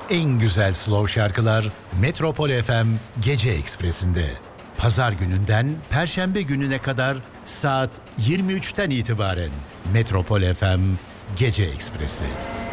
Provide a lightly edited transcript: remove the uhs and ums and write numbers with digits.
En güzel slow şarkılar Metropol FM Gece Ekspresi'nde. Pazar gününden Perşembe gününe kadar saat 23'ten itibaren Metropol FM Gece Ekspresi.